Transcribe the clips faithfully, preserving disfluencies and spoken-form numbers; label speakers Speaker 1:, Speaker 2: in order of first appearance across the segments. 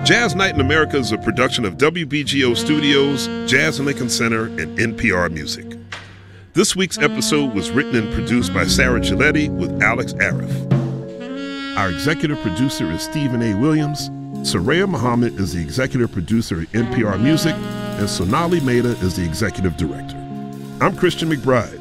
Speaker 1: Jazz Night in America is a production of W B G O Studios, Jazz and Lincoln Center, and N P R Music. This week's episode was written and produced by Sarah Giletti with Alex Arif. Our executive producer is Stephen A. Williams. Soraya Muhammad is the executive producer at N P R Music, and Sonali Mehta is the executive director. I'm Christian McBride.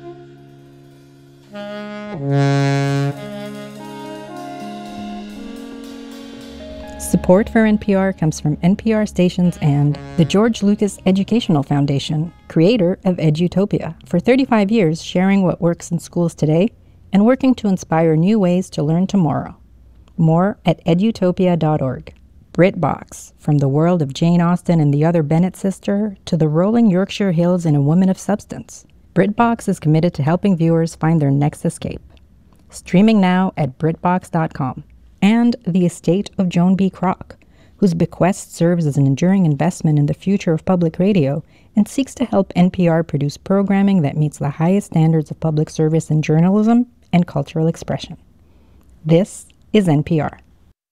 Speaker 2: Support for N P R comes from N P R stations and the George Lucas Educational Foundation, creator of Edutopia, for thirty-five years sharing what works in schools today and working to inspire new ways to learn tomorrow. More at edutopia dot org. BritBox, from the world of Jane Austen and the other Bennett sister to the rolling Yorkshire Hills and a woman of substance. BritBox is committed to helping viewers find their next escape. Streaming now at britbox dot com. And The Estate of Joan B. Kroc, whose bequest serves as an enduring investment in the future of public radio and seeks to help N P R produce programming that meets the highest standards of public service in journalism and cultural expression. This is N P R.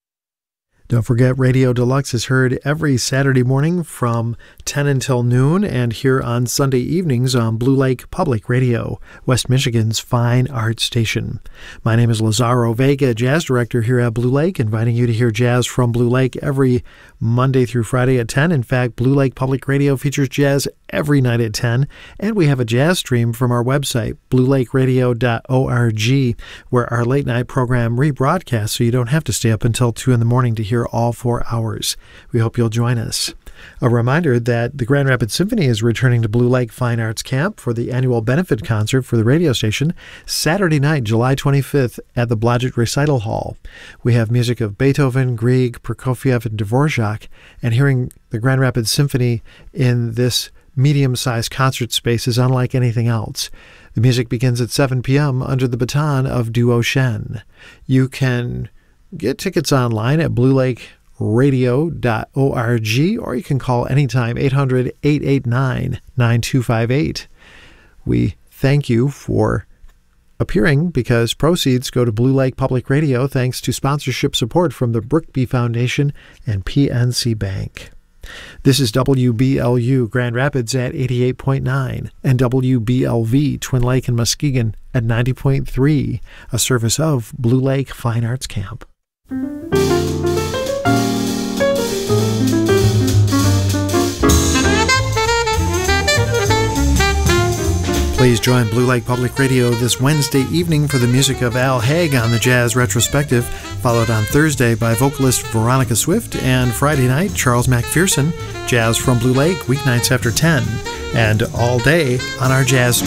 Speaker 3: Don't forget, Radio Deluxe is heard every Saturday morning from ten until noon and here on Sunday evenings on Blue Lake Public Radio, West Michigan's fine art station. My name is Lazaro Vega, Jazz Director here at Blue Lake, inviting you to hear jazz from Blue Lake every Monday through Friday at ten. In fact, Blue Lake Public Radio features jazz every night at ten, and we have a jazz stream from our website, blue lake radio dot org, where our late-night program rebroadcasts so you don't have to stay up until two in the morning to hear all four hours. We hope you'll join us. A reminder that the Grand Rapids Symphony is returning to Blue Lake Fine Arts Camp for the annual benefit concert for the radio station Saturday night, July twenty-fifth at the Blodgett Recital Hall. We have music of Beethoven, Grieg, Prokofiev, and Dvorak, and hearing the Grand Rapids Symphony in this medium-sized concert space is unlike anything else. The music begins at seven p.m. under the baton of Duo Shen. You can get tickets online at blue lake radio dot org, or you can call anytime eight hundred, eight eight nine, nine two five eight. We thank you for appearing because proceeds go to Blue Lake Public Radio thanks to sponsorship support from the Brookby Foundation and P N C Bank. This is W B L U Grand Rapids at eighty-eight point nine and W B L V Twin Lake and Muskegon at ninety point three, a service of Blue Lake Fine Arts Camp. Please join Blue Lake Public Radio this Wednesday evening for the music of Al Haig on the Jazz Retrospective, followed on Thursday by vocalist Veronica Swift, and Friday night, Charles McPherson, Jazz from Blue Lake, weeknights after ten, and all day on our Jazz